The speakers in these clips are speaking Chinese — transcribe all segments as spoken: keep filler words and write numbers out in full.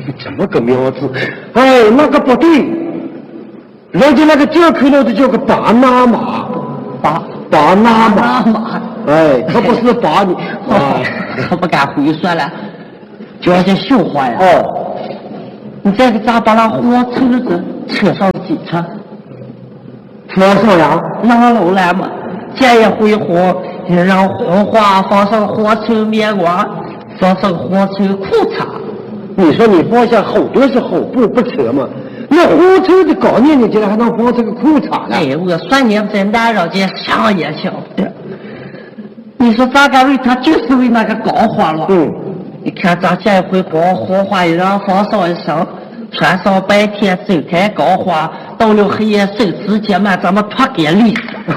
呀，这么个苗子，哎，那个不对，人家那个叫口了的叫个巴拿马， 巴巴拿马， 马， 哎，可不是巴你， 哦，可不敢回说了，就要些绣花呀。 哦， 你这个咋把那火车子车上几车？ 车上呀， 上楼来嘛，见一回火，让火花放上火车面瓜，放上火车裤衩。 你说你放下好多是好布不扯吗？那火车的概念，你竟然还能放这个裤衩呢？ 哎，我算你在男人间想也想的。你说咋个为他就是为那个高花了？ 嗯， 你看咱这一回光火花一让放上一声，穿上白天走开高花，到了黑夜手指接满咱们脱给绿。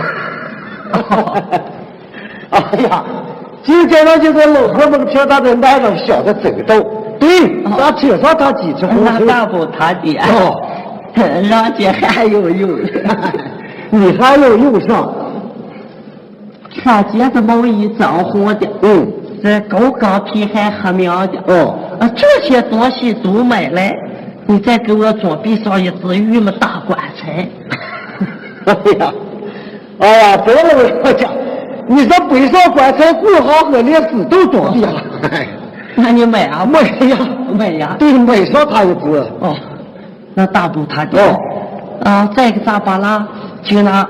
哎呀，今天呢就是老婆们听他的男人晓得走动。对，咱车上他几次火车？ 那大不他的哦， 让姐还有用。 你还有用上？ 穿结子毛衣脏活的， 嗯， 这高钢皮还黑苗的， 哦， 啊，这些东西都买来，你再给我准备上一只玉么大棺材。 哎呀，哎呀，别了我讲，你这北上棺材过好我连纸都装备了。 那你买啊？ 买呀， 买呀。 对，买上他一只。 哦，那大不他的。 哦， 啊，再个咋巴拉，就拿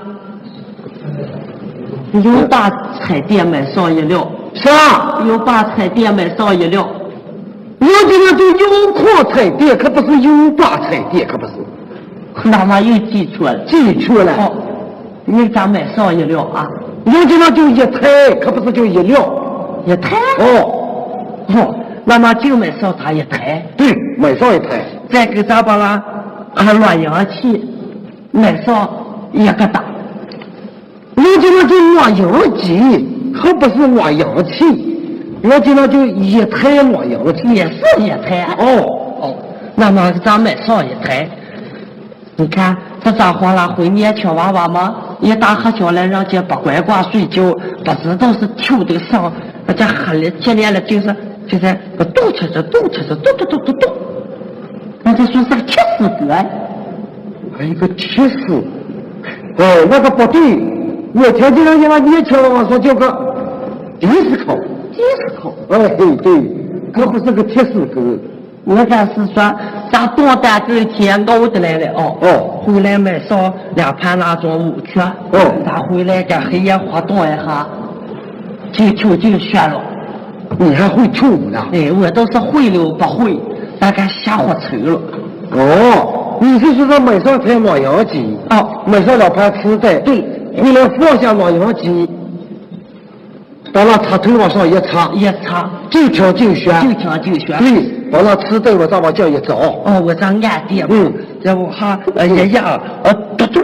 油把彩电买上一溜。 啥？ 油把彩电买上一溜。 我这个都油矿彩电，可不是油把彩电，可不是。 那么又记错了。 记错了。 哦，你咋买上一溜啊？ 我这个就一台，可不是就一溜。 一台？ 哦。 哦，那么就买上它一台。 对，买上一台。 再给咱把那啊乱氧气买上一个大。 我这个就乱氧机，可不是乱氧气。我这个就一台乱氧气， 也是一台。 哦哦，那么咱买上一台。你看这咋黄了会年轻娃娃吗？一打黑觉来，人家不乖乖睡觉，不知道是跳的上，人家黑了接连了就是就在动车子动车子动动动动动，人家说是个铁丝哥， 还有一个铁丝，哦，那个不对，我听见人家那年轻娃娃说叫个迪斯科， 迪斯科， 哎对对，可不是个铁丝哥。 我这是说咱多单根天熬的来了哦， 哦， 回来买上两盘那种五缺， 哦， 咱回来给黑夜活动一下，就就就学了。 你还会跳舞呢？ 哎，我倒是会了不会，大概瞎火抽了。 哦，你是说他买上台乱氧机？ 哦， 买上两盘磁带， 对， 回来放下乱氧机，把那插头往上一插， 一插就听就选， 就听就选。 对，把那磁带往上往这一找。 哦，我这按电， 嗯， 然后哈呃一样，呃